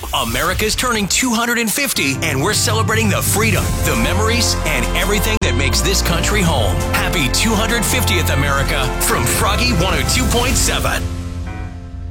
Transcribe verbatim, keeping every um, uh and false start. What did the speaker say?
America's turning two hundred fifty, and we're celebrating the freedom, the memories, and everything that makes this country home. Happy two hundred fiftieth, America, from Froggy one oh two point seven.